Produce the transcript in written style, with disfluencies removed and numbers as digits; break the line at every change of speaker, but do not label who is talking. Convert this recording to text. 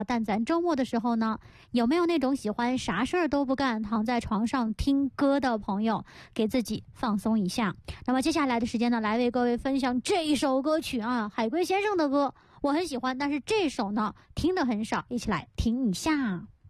但咱周末的时候呢，有没有那种喜欢啥事儿都不干，躺在床上听歌的朋友，给自己放松一下？那么接下来的时间呢，来为各位分享这一首歌曲啊，海龟先生的歌，我很喜欢，但是这首呢听得很少，一起来听一下。